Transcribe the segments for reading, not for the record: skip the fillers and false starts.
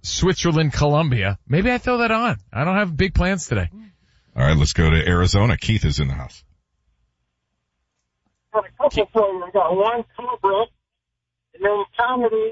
Switzerland, Colombia. Maybe I throw that on. I don't have big plans today. All right, let's go to Arizona. Keith is in the house. Got a couple for you. I got one Cobra, and then Comedy,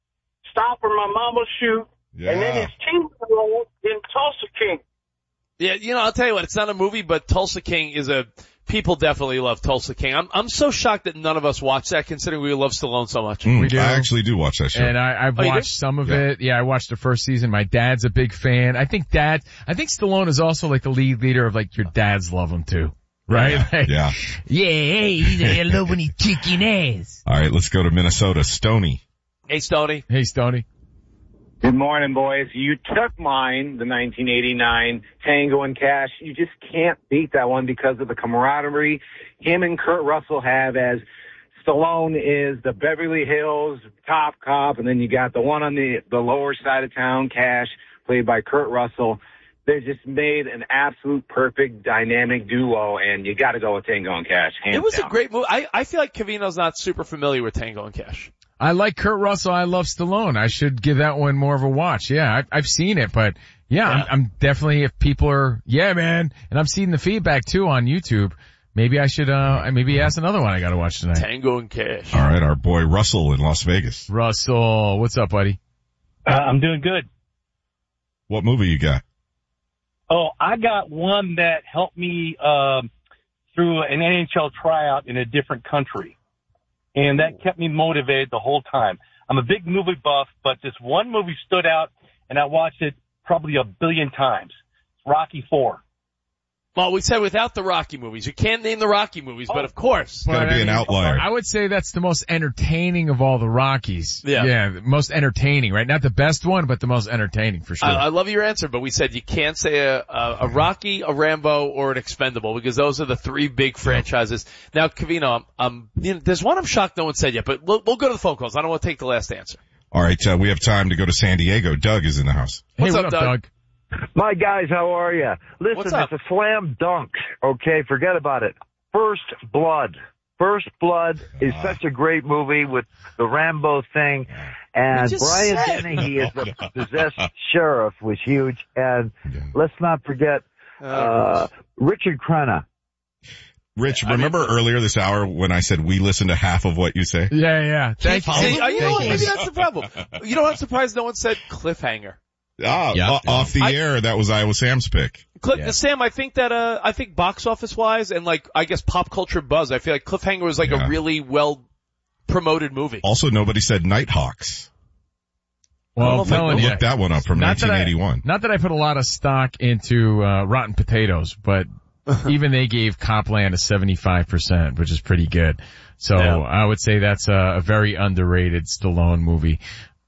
Stop or My Mama Shoot, and then his team in Tulsa King. Yeah, I'll tell you what, it's not a movie, but Tulsa King is people definitely love Tulsa King. I'm so shocked that none of us watch that, considering we love Stallone so much. We do. I actually do watch that show. And I've watched some of it. Yeah, I watched the first season. My dad's a big fan. I think Stallone is also like the lead leader of like your dads love him too. Right? Yeah. Yeah, I love when he kicking ass. All right, let's go to Minnesota. Stoney. Hey, Stoney. Hey, Stoney. Good morning, boys. You took mine, the 1989 Tango and Cash. You just can't beat that one because of the camaraderie him and Kurt Russell have, as Stallone is the Beverly Hills top cop, and then you got the one on the lower side of town, Cash, played by Kurt Russell. They just made an absolute perfect dynamic duo, and you got to go with Tango and Cash. Hands It was down. a great movie. I feel like Covino's not super familiar with Tango and Cash. I like Kurt Russell. I love Stallone. I should give that one more of a watch. Yeah, I've seen it, but yeah. I'm definitely, if people are, yeah, man, and I'm seeing the feedback too on YouTube, maybe I should, maybe ask another one I gotta watch tonight. Tango and Cash. All right, our boy Russell in Las Vegas. Russell, what's up, buddy? I'm doing good. What movie you got? Oh, I got one that helped me through an NHL tryout in a different country. And that kept me motivated the whole time. I'm a big movie buff, but this one movie stood out, and I watched it probably 1 billion times. It's Rocky IV. Well, we said without the Rocky movies. You can't name the Rocky movies, but of course. It's gotta be an outlier. I would say that's the most entertaining of all the Rockies. Yeah. Yeah, the most entertaining, right? Not the best one, but the most entertaining for sure. I love your answer, but we said you can't say a Rocky, a Rambo, or an Expendable, because those are the three big franchises. Now, Covino, there's one I'm shocked no one said yet, but we'll go to the phone calls. I don't want to take the last answer. All right, we have time to go to San Diego. Doug is in the house. Hey, What's what up, up, Doug? My guys, how are you? What's Listen, up? it's a slam dunk. Okay, forget about it. First Blood. First Blood is such a great movie with the Rambo thing. And Brian Dennehy as the possessed sheriff was huge. And let's not forget Richard Crenna. Rich, remember earlier this hour when I said we listen to half of what you say? Yeah. Thank you. You know what? Maybe that's the problem. You know what? I'm surprised no one said Cliffhanger. Off the air, that was Iowa Sam's pick. Sam, I think box office wise and like, I guess pop culture buzz, I feel like Cliffhanger was like a really well promoted movie. Also, nobody said Nighthawks. Well, I'm telling you. Look that one up from 1981. Not that I put a lot of stock into Rotten Potatoes, but even they gave Copland a 75%, which is pretty good. So I would say that's a very underrated Stallone movie.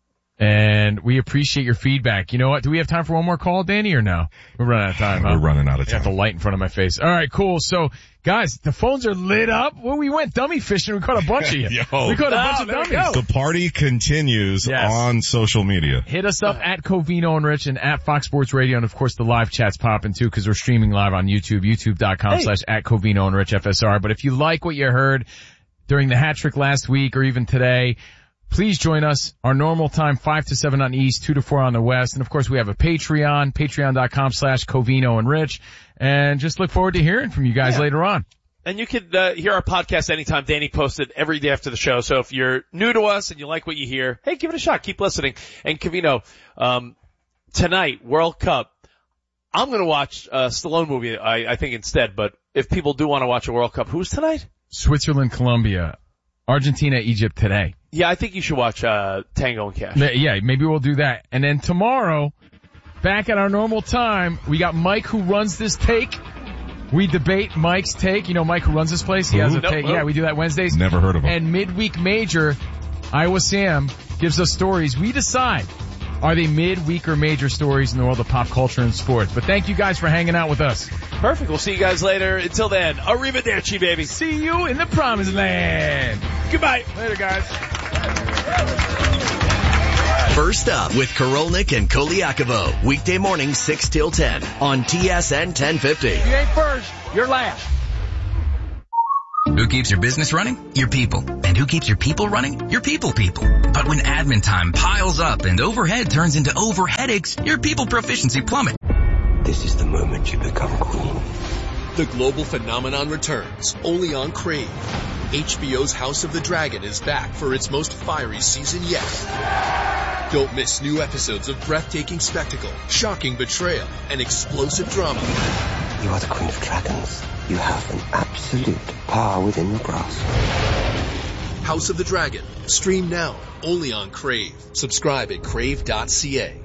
And we appreciate your feedback. You know what? Do we have time for one more call, Danny, or no? We're running out of time. We're running out of time. I got the light in front of my face. All right, cool. So, guys, the phones are lit up. Well, we went dummy fishing. We caught a bunch of you. We caught a bunch of dummies. The party continues on social media. Hit us up at Covino and Rich and at Fox Sports Radio. And, of course, the live chat's popping, too, because we're streaming live on YouTube, youtube.com/at Covino and Rich FSR. But if you like what you heard during the hat trick last week or even today, please join us. Our normal time, 5 to 7 on the East, 2 to 4 on the West. And of course, we have a Patreon, patreon.com/Covino and Rich. And just look forward to hearing from you guys later on. And you could hear our podcast anytime. Danny posted every day after the show. So if you're new to us and you like what you hear, hey, give it a shot. Keep listening. And Covino, tonight, World Cup, I'm going to watch a Stallone movie, I think, instead. But if people do want to watch a World Cup, who's tonight? Switzerland, Colombia, Argentina, Egypt today. Yeah, I think you should watch Tango and Cash. Yeah, maybe we'll do that. And then tomorrow, back at our normal time, we got Mike who runs this take. We debate Mike's take. You know Mike who runs this place? He has a take. Yeah, we do that Wednesdays. Never heard of him. And midweek major, Iowa Sam gives us stories. We decide, are they midweek or major stories in the world of pop culture and sports? But thank you guys for hanging out with us. Perfect. We'll see you guys later. Until then, arrivederci, baby. See you in the promised land. Goodbye. Later, guys. First Up with Korolnik and Koliakovo. Weekday morning 6 till 10 on TSN 1050. You ain't first, you're last. Who keeps your business running? Your people. And who keeps your people running? Your people. But when admin time piles up and overhead turns into over headaches, your people proficiency plummet. This is the moment you become queen. The global phenomenon returns, only on Crave. HBO's House of the Dragon is back for its most fiery season yet. Don't miss new episodes of breathtaking spectacle, shocking betrayal, and explosive drama. You are the Queen of Dragons. You have an absolute power within your grasp. House of the Dragon. Stream now, only on Crave. Subscribe at crave.ca.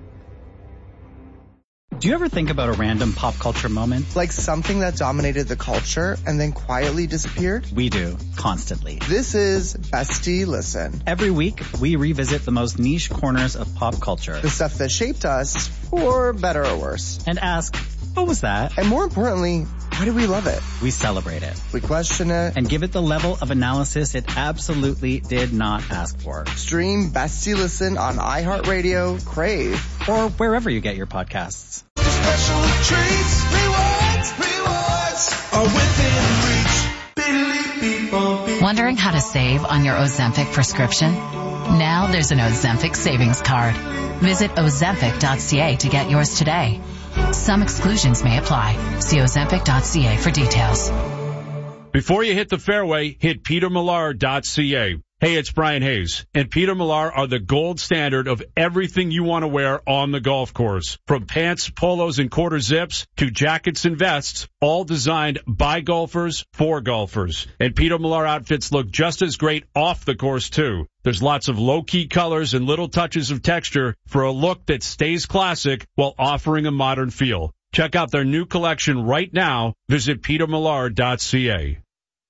Do you ever think about a random pop culture moment? Like something that dominated the culture and then quietly disappeared? We do, constantly. This is Bestie Listen. Every week, we revisit the most niche corners of pop culture. The stuff that shaped us, for better or worse. And ask, what was that? And more importantly, why do we love it? We celebrate it. We question it. And give it the level of analysis it absolutely did not ask for. Stream Bestie Listen on iHeartRadio, Crave, or wherever you get your podcasts. Special treats, rewards are within reach. Wondering how to save on your Ozempic prescription? Now there's an Ozempic savings card. Visit Ozempic.ca to get yours today. Some exclusions may apply. See Ozempic.ca for details. Before you hit the fairway, hit PeterMillar.ca. Hey, it's Brian Hayes, and Peter Millar are the gold standard of everything you want to wear on the golf course. From pants, polos, and quarter zips to jackets and vests, all designed by golfers for golfers. And Peter Millar outfits look just as great off the course, too. There's lots of low-key colors and little touches of texture for a look that stays classic while offering a modern feel. Check out their new collection right now. Visit PeterMillar.ca.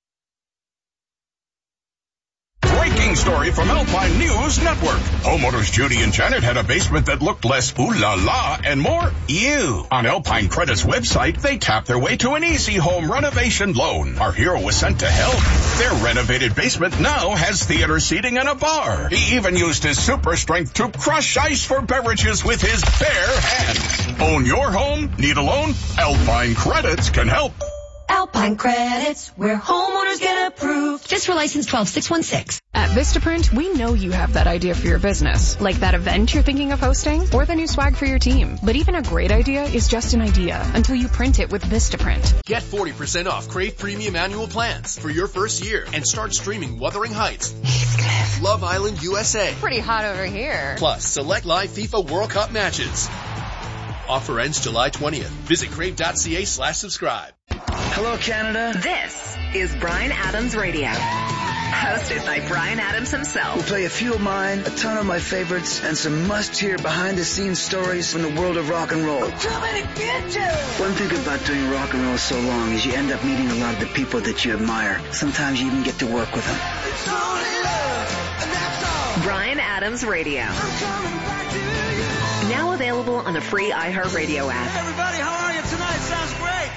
Breaking story from Alpine News Network. Homeowners Judy and Janet had a basement that looked less ooh la la and more ew. On Alpine Credit's website, they tapped their way to an easy home renovation loan. Our hero was sent to help. Their renovated basement now has theater seating and a bar. He even used his super strength to crush ice for beverages with his bare hands. Own your home? Need a loan? Alpine Credits can help. Alpine Credits, where homeowners get approved. Just for license 12616. At Vistaprint, we know you have that idea for your business, like that event you're thinking of hosting, or the new swag for your team. But even a great idea is just an idea until you print it with Vistaprint. Get 40% off Crave Premium Annual Plans for your first year and start streaming Wuthering Heights, Love Island USA. Pretty hot over here. Plus, select live FIFA World Cup matches. Offer ends July 20th. Visit crave.ca/subscribe. Hello, Canada. This is Bryan Adams Radio. Hosted by Bryan Adams himself. We'll play a few of mine, a ton of my favorites, and some must-hear behind-the-scenes stories from the world of rock and roll. Too many bitches! One thing about doing rock and roll so long is you end up meeting a lot of the people that you admire. Sometimes you even get to work with them. It's only love, and that's all. Bryan Adams Radio. I'm coming back to you. Now available on the free iHeartRadio app. Hey everybody, how are you tonight? Sounds great.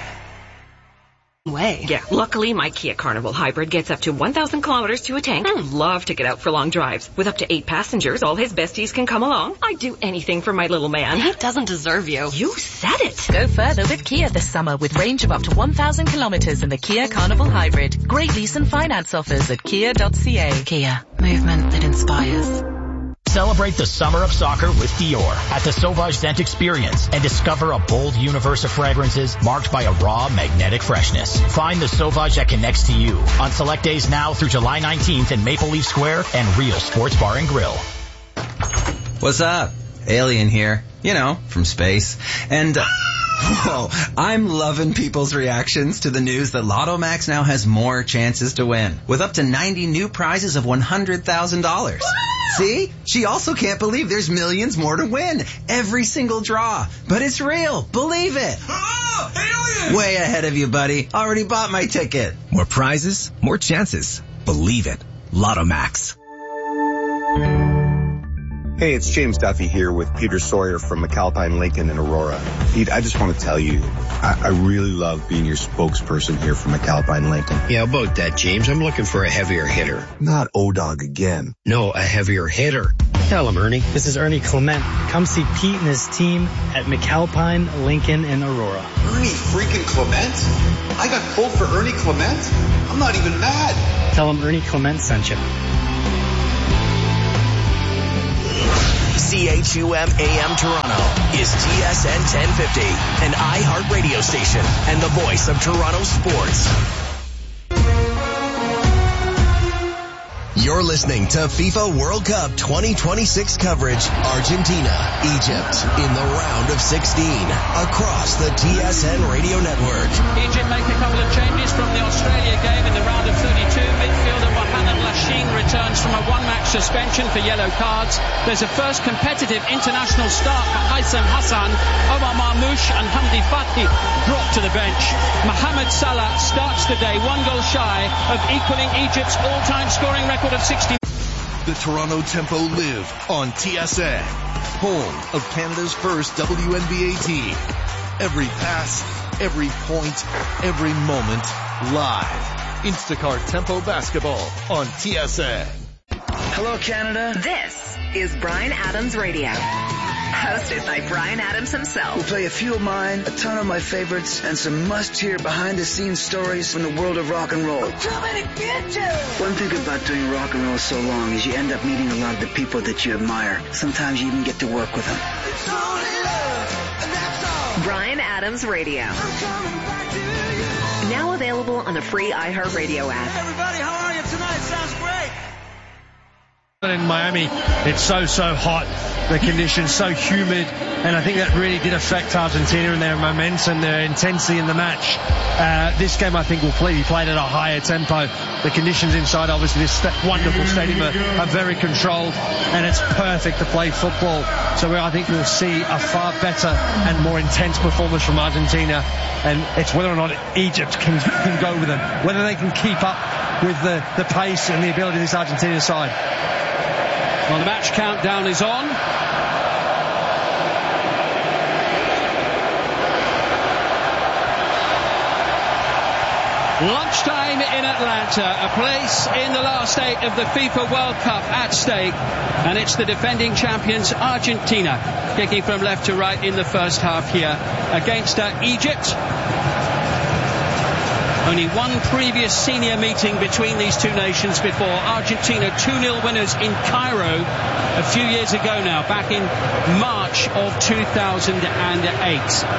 Yeah, luckily my Kia Carnival Hybrid gets up to 1,000 kilometers to a tank. Love to get out for long drives. With up to 8 passengers, all his besties can come along. I'd do anything for my little man. He doesn't deserve you. You said it. Go further with Kia this summer with range of up to 1,000 kilometers in the Kia Carnival Hybrid. Great lease and finance offers at kia.ca. Kia, movement that inspires. Celebrate the summer of soccer with Dior at the Sauvage Scent Experience and discover a bold universe of fragrances marked by a raw, magnetic freshness. Find the Sauvage that connects to you on select days now through July 19th in Maple Leaf Square and Real Sports Bar and Grill. What's up? Alien here. You know, from space. And... Whoa, I'm loving people's reactions to the news that Lotto Max now has more chances to win, with up to 90 new prizes of $100,000. See? She also can't believe there's millions more to win. Every single draw. But it's real. Believe it. Oh, alien! Way ahead of you, buddy. Already bought my ticket. More prizes, more chances. Believe it. Lotto Max. Hey, it's James Duffy here with Peter Sawyer from McAlpine Lincoln in Aurora. Pete, I just want to tell you, I really love being your spokesperson here for McAlpine Lincoln. Yeah, about that, James. I'm looking for a heavier hitter. Not O-Dog again. No, a heavier hitter. Tell him, Ernie. This is Ernie Clement. Come see Pete and his team at McAlpine, Lincoln, and Aurora. Ernie freaking Clement? I got pulled for Ernie Clement? I'm not even mad. Tell him Ernie Clement sent you. CHUM AM Toronto is TSN 1050, an iHeart radio station and the voice of Toronto sports. You're listening to FIFA World Cup 2026 coverage, Argentina, Egypt, in the round of 16, across the TSN radio network. Egypt make a couple of changes from the Australia game in the round of 32. Midfielder Mohamed Lashin returns from a one-match suspension for yellow cards. There's a first competitive international start for Haitham Hassan. Omar Marmoush and Hamdi Fathi drop to the bench. Mohamed Salah starts the day one goal shy of equaling Egypt's all-time scoring record of 60. The Toronto Tempo live on TSN, home of Canada's first WNBA team. Every pass, every point, every moment, live. Instacart Tempo Basketball on TSN. Hello, Canada. This is Bryan Adams Radio. Hosted by Bryan Adams himself. We'll play a few of mine, a ton of my favorites, and some must-hear behind-the-scenes stories from the world of rock and roll. I'm coming to get you! One thing about doing rock and roll so long is you end up meeting a lot of the people that you admire. Sometimes you even get to work with them. It's only love, and that's all. Bryan Adams Radio. I'm coming back to you. Now available on the free iHeartRadio app. Hey everybody, how are you tonight? Sounds great. In Miami, it's so hot, the conditions so humid, and I think that really did affect Argentina and their momentum, their intensity in the match. This game, I think, will be played at a higher tempo. The conditions inside, obviously, this wonderful stadium are very controlled, and it's perfect to play football. So I think we'll see a far better and more intense performance from Argentina, and it's whether or not Egypt can go with them, whether they can keep up with the pace and the ability of this Argentina side. Well, the match countdown is on. Lunchtime in Atlanta, a place in the last 8 of the FIFA World Cup at stake, and it's the defending champions Argentina kicking from left to right in the first half here against Egypt. Only one previous senior meeting between these two nations before. Argentina 2-0 winners in Cairo a few years ago now, back in March of 2008.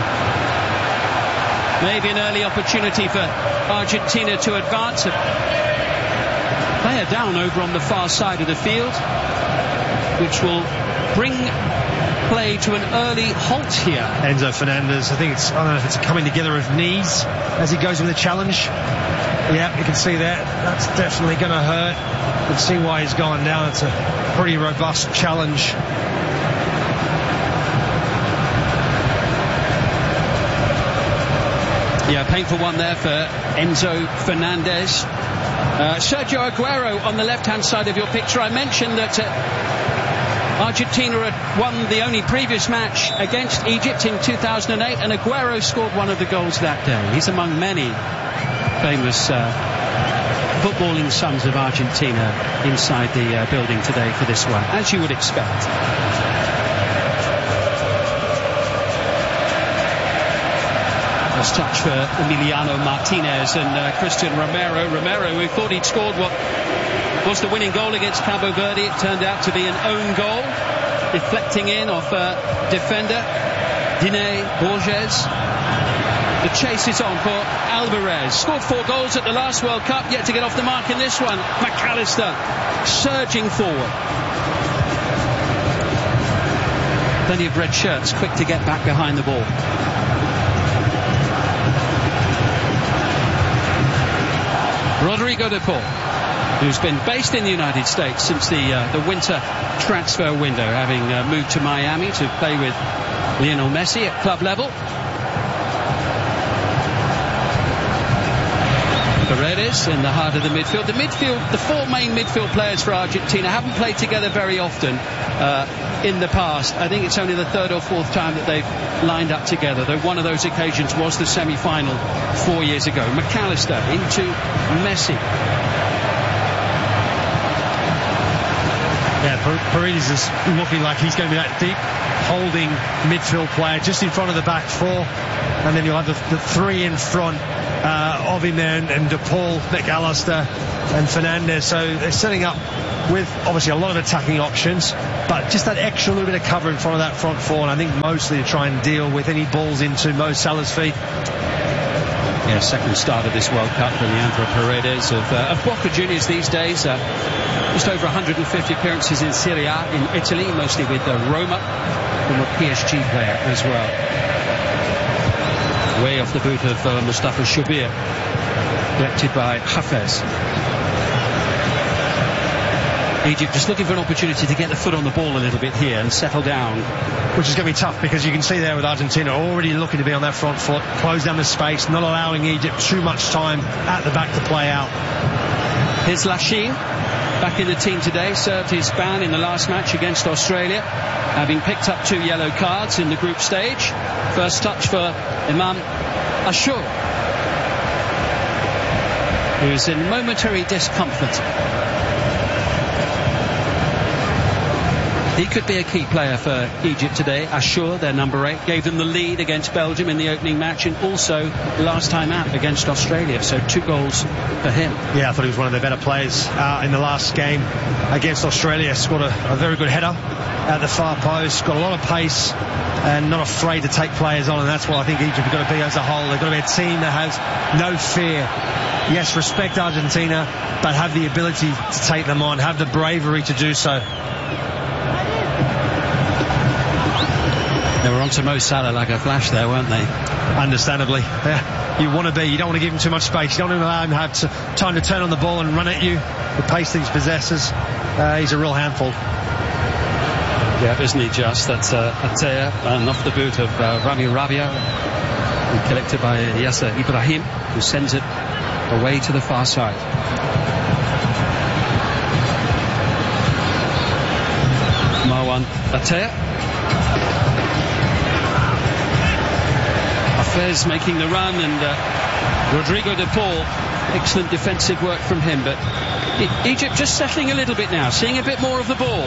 Maybe an early opportunity for Argentina to advance. A player down over on the far side of the field, which will bring play to an early halt here. Enzo Fernandez, I don't know if it's a coming together of knees as he goes with the challenge. Yeah, you can see that. That's definitely going to hurt. You can see why he's gone down. It's a pretty robust challenge. Yeah, painful one there for Enzo Fernandez. Sergio Aguero on the left-hand side of your picture. I mentioned that Argentina had won the only previous match against Egypt in 2008, and Aguero scored one of the goals that day. He's among many famous footballing sons of Argentina inside the building today for this one, as you would expect. First touch for Emiliano Martinez and Christian Romero. Romero, who thought he'd scored what was the winning goal against Cabo Verde. It turned out to be an own goal, deflecting in off defender Diné Borges. The chase is on for Alvarez. Scored 4 goals at the last World Cup, yet to get off the mark in this one. McAllister surging forward. Plenty of red shirts, quick to get back behind the ball. Rodrigo de Paul, who's been based in the United States since the winter transfer window, having moved to Miami to play with Lionel Messi at club level. Paredes in the heart of the midfield. The 4 main midfield players for Argentina haven't played together very often in the past. I think it's only the 3rd or 4th time that they've lined up together, though one of those occasions was the semi-final 4 years ago. McAllister into Messi. Yeah, Paredes is looking like he's going to be that deep holding midfield player just in front of the back four, and then you'll have the three in front of him there, and DePaul, McAllister and Fernandez. So they're setting up with obviously a lot of attacking options, but just that extra little bit of cover in front of that front four, and I think mostly to try and deal with any balls into Mo Salah's feet. Yeah, second start of this World Cup for Leandro Paredes of Boca Juniors these days. Just over 150 appearances in Serie A in Italy, mostly with Roma, from a PSG player as well. Way off the boot of Mustafa Shubir, directed by Hafez. Egypt just looking for an opportunity to get the foot on the ball a little bit here and settle down. Which is going to be tough, because you can see there with Argentina already looking to be on that front foot, close down the space, not allowing Egypt too much time at the back to play out. Here's Lachine, back in the team today, served his ban in the last match against Australia, having picked up 2 yellow cards in the group stage. First touch for Imam Ashur, who's in momentary discomfort. He could be a key player for Egypt today. Ashur, their number 8, gave them the lead against Belgium in the opening match, and also last time out against Australia. So 2 goals for him. Yeah, I thought he was one of the better players in the last game against Australia. Scored a very good header at the far post. Got a lot of pace and not afraid to take players on, and that's what I think Egypt have got to be as a whole. They've got to be a team that has no fear. Yes, respect Argentina, but have the ability to take them on, have the bravery to do so. They were on to Mo Salah like a flash there, weren't they? Understandably. Yeah. You want to be. You don't want to give him too much space. You don't want to allow him to have time to turn on the ball and run at you. The pace that he possesses, he's a real handful. Yeah, isn't he just? That's Atea, and off the boot of Rami Rabia, and collected by Yasser Ibrahim, who sends it away to the far side. Marwan Atea. Hafez making the run, and Rodrigo de Paul, excellent defensive work from him, but Egypt just settling a little bit now, seeing a bit more of the ball.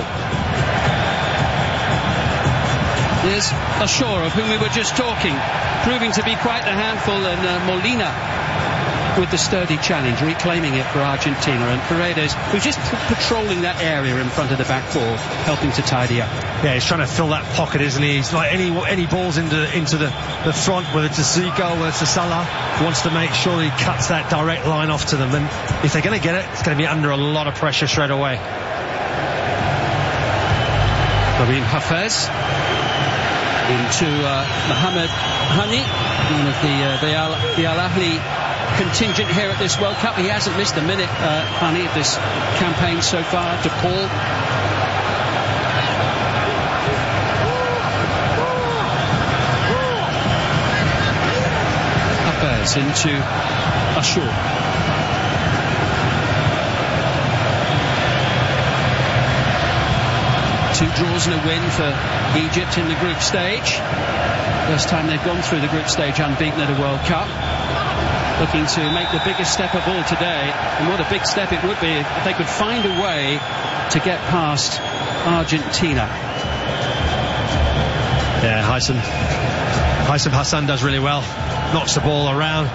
There's Ashur, of whom we were just talking, proving to be quite a handful, and Molina with the sturdy challenge, reclaiming it for Argentina, and Paredes, who's just patrolling that area in front of the back four, helping to tidy up. Yeah, he's trying to fill that pocket, isn't he? He's like any balls into the front, whether it's a Zico, whether it's a Salah, wants to make sure he cuts that direct line off to them, and if they're going to get it, it's going to be under a lot of pressure straight away. Karim Hafez into Mohamed Hani, one of the Al Ahly contingent here at this World Cup. He hasn't missed a minute, Hani, of this campaign so far. De Paul. Hafez into Ashur. Two draws and a win for Egypt in the group stage. First time they've gone through the group stage unbeaten at a World Cup. Looking to make the biggest step of all today, and what a big step it would be if they could find a way to get past Argentina. Yeah, Haitham Hassan does really well, knocks the ball around.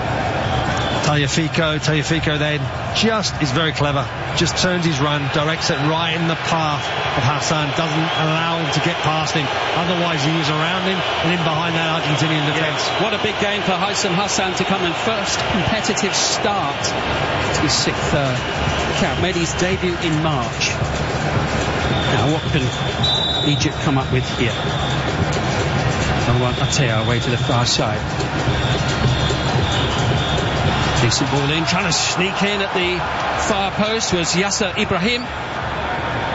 Tagliafico then just is very clever, just turns his run, directs it right in the path of Hassan, doesn't allow him to get past him, otherwise he is around him and in behind that Argentinian defence. Yes. What a big game for Haitham Hassan to come in first competitive start to his 6th cap, made his debut in March. Now what can Egypt come up with here? Marwan Atea away to the far side. Decent ball in, trying to sneak in at the far post was Yasser Ibrahim.